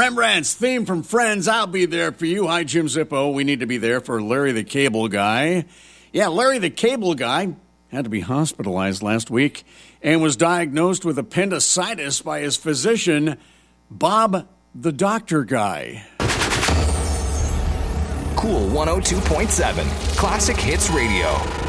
Rembrandt's theme from Friends, I'll be there for you. Hi, Jim Zippo. We need to be there for Larry the Cable Guy. Yeah, Larry the Cable Guy had to be hospitalized last week and was diagnosed with appendicitis by his physician, Bob the Doctor Guy. Cool 102.7, Classic Hits Radio.